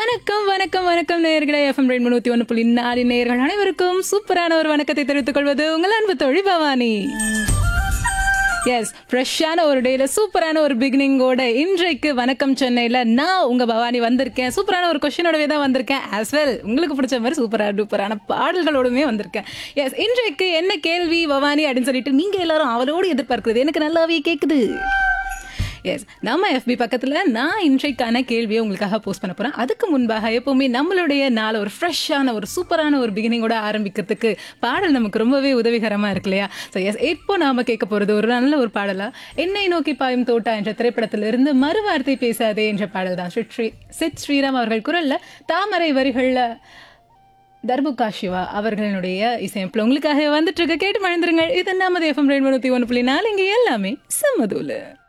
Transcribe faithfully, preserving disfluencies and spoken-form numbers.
வணக்கம் வணக்கம் வணக்கம் நேயர்களே. எஃப்எம் ரெண்டு நூத்தி ஒன்று புள்ளி நாலு நேயர்கள் அனைவருக்கும் சூப்பரான ஒரு வணக்கத்தை தெரிவித்துக் கொள்வது உங்கள் அன்பு தோழி பவானி. எஸ், ஃப்ரெஷ்ஷான ஒரு டேல சூப்பரான ஒரு பிகினிங்கோட இன்றைக்கு வணக்கம் சென்னையில் நான் உங்க பவானி வந்திருக்கேன். சூப்பரான ஒரு கொஸ்டினோடவே தான் வந்திருக்கேன். ஆஸ் வெல் உங்களுக்கு பிடிச்ச மாதிரி சூப்பராக டூப்பரான பாடல்களோடுமே வந்திருக்கேன். எஸ், இன்றைக்கு என்ன கேள்வி பவானி அப்படின்னு சொல்லிட்டு நீங்க எல்லாரும் அவளோடு எதிர்பார்க்கிறது எனக்கு நல்லாவே கேட்குது. எஸ், நம்ம எஃபி பக்கத்தில் நான் இன்றைக்கான கேள்வியை உங்களுக்காக போஸ்ட் பண்ண போகிறேன். அதுக்கு முன்பாக எப்போவுமே நம்மளுடைய நாளை ஒரு ஃப்ரெஷ்ஷான ஒரு சூப்பரான ஒரு பிகினிங்கோட ஆரம்பிக்கிறதுக்கு பாடல் நமக்கு ரொம்பவே உதவிகரமாக இருக்கு இல்லையா? ஸோ எஸ், இப்போ நாம் கேட்க போகிறது ஒரு நல்ல ஒரு பாடலாக என்னை நோக்கி பாயும் தோட்டா என்ற திரைப்படத்திலிருந்து மறுவார்த்தை பேசாதே என்ற பாடல் தான். ஸ்ரீ சித் ஸ்ரீராம் அவர்கள் குரலில், தாமரை வரிகளில் தர்புகா சிவா அவர்களுடைய இசையமைப்பில் உங்களுக்காக வந்துட்டு இருக்க கேட்டு மழந்துருங்கள். இது நமது எஃப்எம் ரெண்டு ஒன்று புள்ளி நாலு, இங்கே எல்லாமே சம்மதூல.